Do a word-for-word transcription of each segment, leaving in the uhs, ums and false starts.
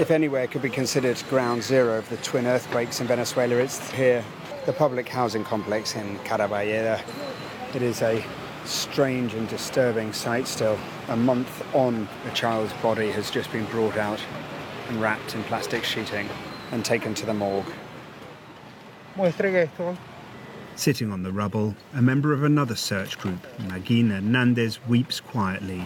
If anywhere could be considered ground zero of the twin earthquakes in Venezuela, it's here, the public housing complex in Caraballeda. It is a strange and disturbing sight still. A month on, a child's body has just been brought out and wrapped in plastic sheeting and taken to the morgue. Sitting on the rubble, a member of another search group, Magin Hernandez, weeps quietly.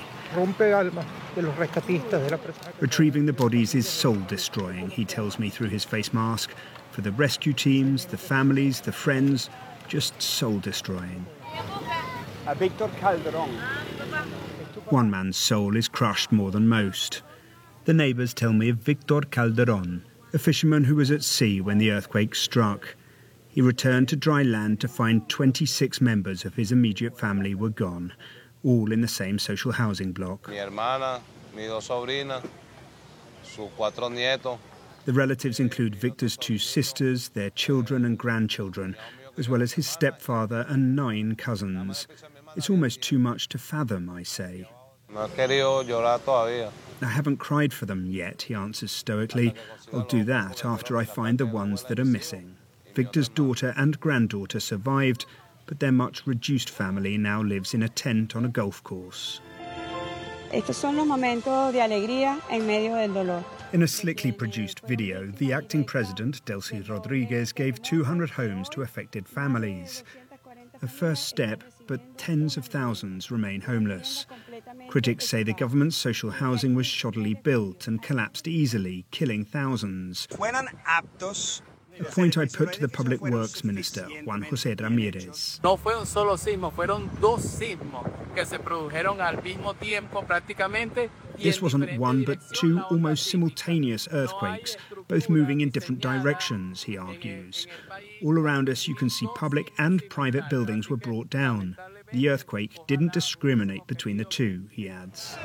Retrieving the bodies is soul-destroying, he tells me through his face mask. For the rescue teams, the families, the friends, just soul-destroying. Victor Calderon. One man's soul is crushed more than most. The neighbours tell me of Victor Calderon, a fisherman who was at sea when the earthquake struck. He returned to dry land to find twenty-six members of his immediate family were gone, all in the same social housing block. Mi hermana, mis dos sobrinas, sus cuatro nietos. The relatives include Victor's two sisters, their children and grandchildren, as well as his stepfather and nine cousins. It's almost too much to fathom, I say. No he querido llorar todavía. I haven't cried for them yet, he answers stoically. I'll do that after I find the ones that are missing. Victor's daughter and granddaughter survived, but their much reduced family now lives in a tent on a golf course. Estos son los momentos de alegría en medio del dolor. In a slickly produced video, the acting president, Delcy Rodriguez, gave two hundred homes to affected families. A first step, but tens of thousands remain homeless. Critics say the government's social housing was shoddily built and collapsed easily, killing thousands. A point I put to the Public Works Minister, Juan José Ramírez. No fue un solo sismo, fueron dos sismos que se produjeron al mismo tiempo prácticamente. This wasn't one but two almost simultaneous earthquakes, both moving in different directions, he argues. All around us you can see public and private buildings were brought down. The earthquake didn't discriminate between the two, he adds.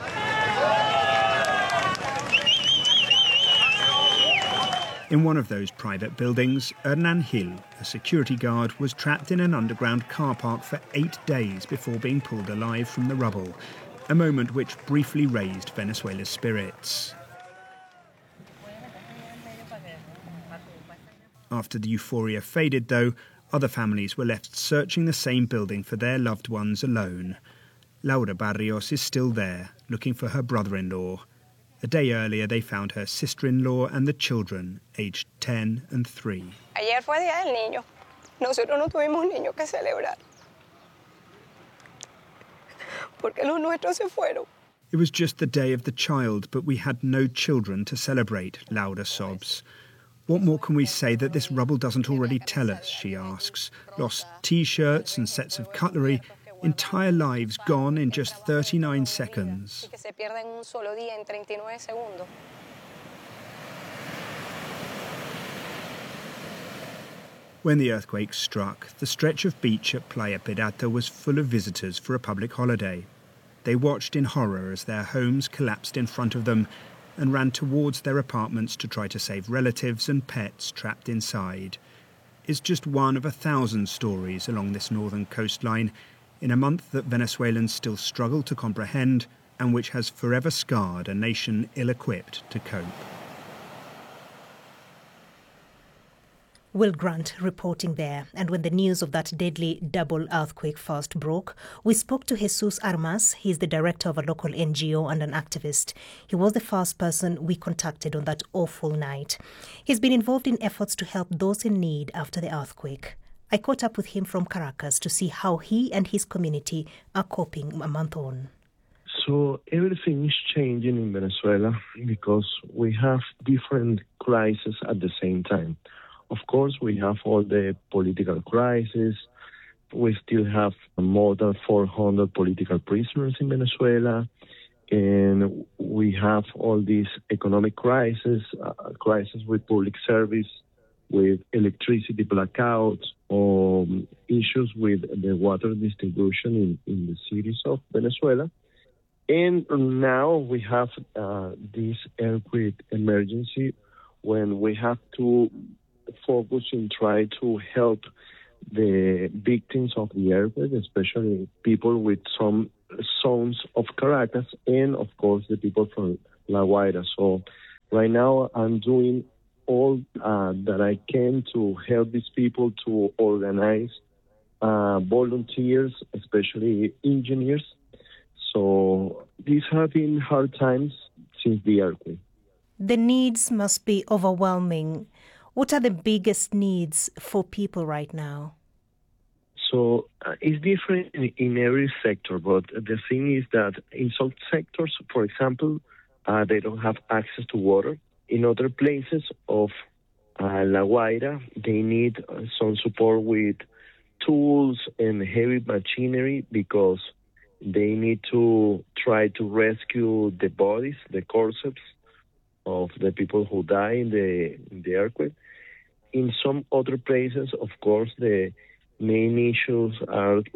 In one of those private buildings, Hernan Gil, a security guard, was trapped in an underground car park for eight days before being pulled alive from the rubble, a moment which briefly raised Venezuela's spirits. After the euphoria faded, though, other families were left searching the same building for their loved ones alone. Laura Barrios is still there, looking for her brother-in-law. A day earlier, they found her sister-in-law and the children, aged ten and three. Ayer fue Día del Niño. Nosotros no tuvimos niños que celebrar. Porque los nuestros se fueron. It was just the day of the child, but we had no children to celebrate, Laura sobs. What more can we say that this rubble doesn't already tell us, she asks. Lost T-shirts and sets of cutlery, entire lives gone in just thirty-nine seconds. When the earthquake struck, the stretch of beach at Playa Pirata was full of visitors for a public holiday. They watched in horror as their homes collapsed in front of them and ran towards their apartments to try to save relatives and pets trapped inside. It's just one of a thousand stories along this northern coastline in a month that Venezuelans still struggle to comprehend and which has forever scarred a nation ill-equipped to cope. Will Grant reporting there. And when the news of that deadly double earthquake first broke, we spoke to Jesus Armas. He's the director of a local N G O and an activist. He was the first person we contacted on that awful night. He's been involved in efforts to help those in need after the earthquake. I caught up with him from Caracas to see how he and his community are coping a month on. So everything is changing in Venezuela because we have different crises at the same time. Of course, we have all the political crisis. We still have more than four hundred political prisoners in Venezuela. And we have all these economic crises, uh, crisis with public service, with electricity blackouts, or um, issues with the water distribution in, in the cities of Venezuela. And now we have uh, this earthquake emergency when we have to focus and try to help the victims of the earthquake, especially people with some zones of Caracas, and of course the people from La Guaira. So Right now, I'm doing all uh, that I can to help these people to organize uh, volunteers, especially engineers. So these have been hard times since the earthquake. The needs must be overwhelming. What are the biggest needs for people right now? So uh, it's different in, in every sector, but the thing is that in some sectors, for example, uh, they don't have access to water. In other places of uh, La Guaira, they need uh, some support with tools and heavy machinery because they need to try to rescue the bodies, the corpses of the people who died in the, in the earthquake. In some other places, of course, the main issues are